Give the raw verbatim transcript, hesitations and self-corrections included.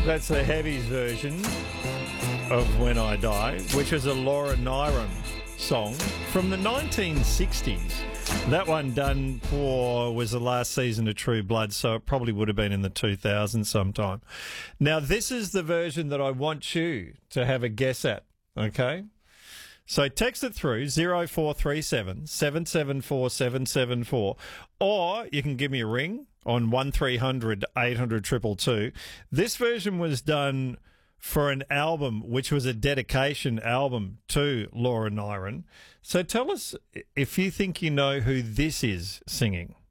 That's the Heavies version of When I Die, which is a Laura Nyron song from the nineteen sixties. That one done for was the last season of True Blood, so it probably would have been in the two thousands sometime. Now, this is the version that I want you to have a guess at, okay? So text it through zero four three seven, seven seven four, seven seven four, or you can give me a ring on one three hundred, eight hundred, two two two. This version was done for an album which was a dedication album to Laura Nyron. So tell us if you think you know who this is singing.